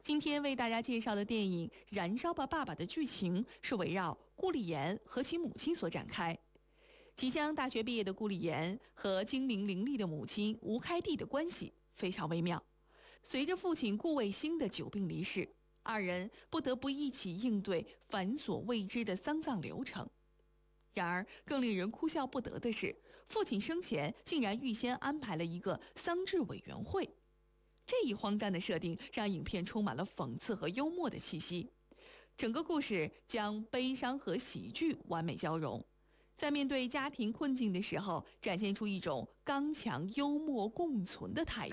今天为大家介绍的电影《燃烧吧，爸爸》的剧情是围绕顾丽妍和其母亲所展开。即将大学毕业的顾丽妍和精明伶俐的母亲吴开娣的关系非常微妙。随着父亲顾卫星的久病离世，二人不得不一起应对繁琐未知的丧葬流程。然而，更令人哭笑不得的是，父亲生前竟然预先安排了一个丧制委员会。这一荒诞的设定让影片充满了讽刺和幽默的气息，整个故事将悲伤和喜剧完美交融，在面对家庭困境的时候，展现出一种刚强幽默共存的态度。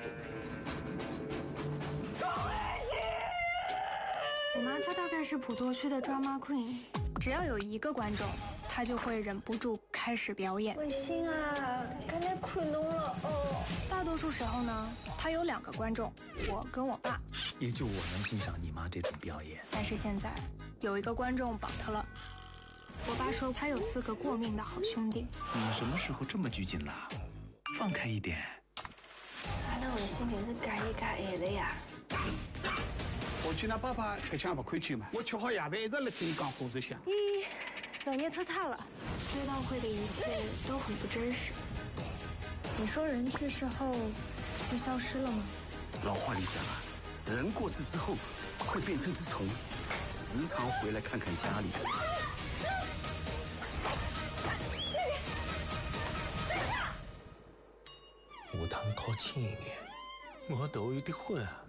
我妈她大概是普陀区的 drama queen， 只要有一个观众，她就会忍不住开始表演。 卫星啊，刚才困侬了哦。 大多数时候呢，她有2个观众，我跟我爸。 也就我能欣赏你妈这种表演。 但是现在有一个观众绑她了。我爸说他有4个过命的好兄弟。 你什么时候这么拘谨了？放开一点。 那我的心情是改一改的呀。 我去他爸爸吃香不亏去嘛，我吃好夜饭一直来听你讲故事香。 咦，造孽太惨了。 追悼会的一切都很不真实。你说人去世后就消失了吗？ 老话里讲啊，人过世之后会变成只虫，时常回来看看家里。 下趟靠轻一点，我头有点昏啊。